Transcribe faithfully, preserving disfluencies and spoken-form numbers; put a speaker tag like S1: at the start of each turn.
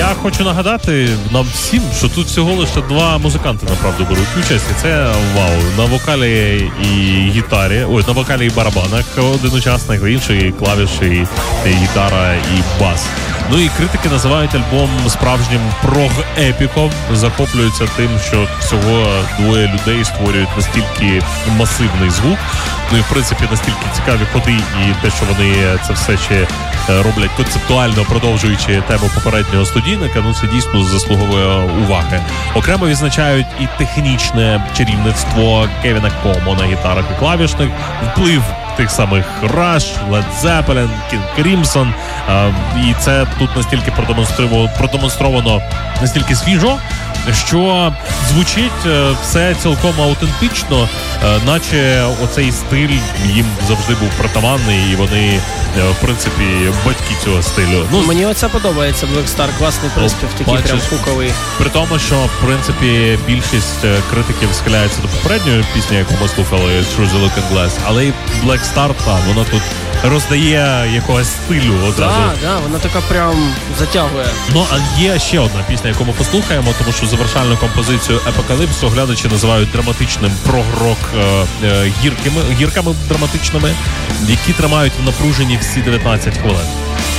S1: Я хочу нагадати нам всім, що тут всього лише два музиканти, направду, беруть участь. І це вау. На вокалі і гітарі, ой, на вокалі і барабанах один учасник, інший клавіші, і гітара і бас. Ну і критики називають альбом справжнім прог-епіком, захоплюються тим, що всього двоє людей створюють настільки масивний звук, ну і в принципі настільки цікаві ходи, і те, що вони це все ще роблять концептуально, продовжуючи тему попереднього студійника, ну це дійсно заслуговує уваги. Окремо відзначають і технічне чарівництво Кевіна Комо на гітарах і клавішних, вплив тих самих Rush, Led Zeppelin, King Crimson, і це тут настільки продемонстровано, продемонстровано настільки свіжо, що звучить все цілком аутентично, наче оцей стиль їм завжди був притаманний, і вони, в принципі, батьки цього стилю.
S2: Ну, мені оце подобається, Black Star, класний приспів, такий
S1: бачиш,
S2: прям хуковий.
S1: При тому, що, в принципі, більшість критиків схиляється до попередньої пісні, яку ми слухали, Through the Looking Glass, але і Black Star, та, вона тут роздає якогось стилю одразу.
S2: Так, да, да, вона така прям затягує.
S1: Ну, а є ще одна пісня, яку ми послухаємо, тому що завершальну композицію Епокалипсу глядачі називають драматичним прогрок е, е, гіркими, гірками драматичними, які тримають в напруженні всі дев'ятнадцять хвилин.